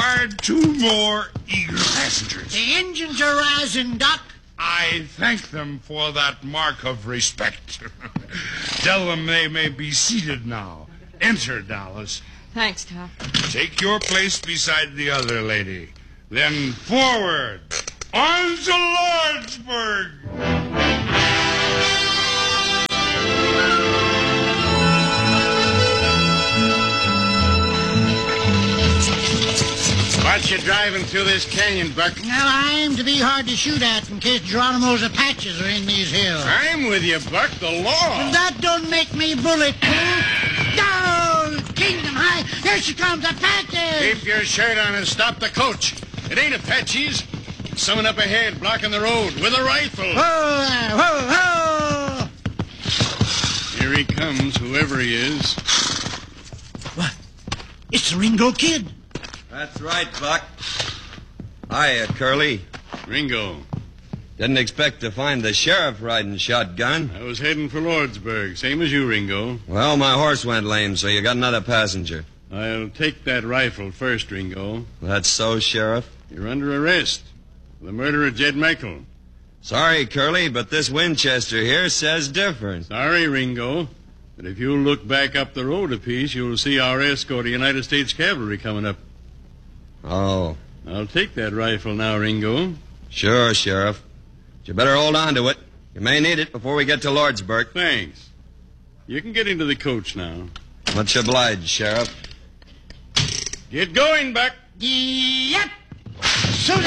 required 2 more eager passengers. The engines are rising, Doc. I thank them for that mark of respect. Tell them they may be seated now. Enter, Dallas. Thanks, Doc. Take your place beside the other lady. Then forward. On to Lordsburg. What you driving through this canyon, Buck? Now, I aim to be hard to shoot at in case Geronimo's Apaches are in these hills. I'm with you, Buck. The law. But that don't make me bulletproof. No! Kingdom High! Here she comes, Apaches! Keep your shirt on and stop the coach. It ain't Apaches. It's someone up ahead blocking the road with a rifle. Whoa there! Whoa, whoa! Here he comes, whoever he is. What? It's the Ringo Kid. That's right, Buck. Hiya, Curly. Ringo. Didn't expect to find the sheriff riding shotgun. I was heading for Lordsburg, same as you, Ringo. Well, my horse went lame, so you got another passenger. I'll take that rifle first, Ringo. That's so, Sheriff. You're under arrest for the murder of Jed Michael. Sorry, Curly, but this Winchester here says different. Sorry, Ringo, but if you'll look back up the road a piece, you'll see our escort of United States Cavalry coming up. Oh. I'll take that rifle now, Ringo. Sure, Sheriff. But you better hold on to it. You may need it before we get to Lordsburg. Thanks. You can get into the coach now. Much obliged, Sheriff. Get going, Buck. Yep!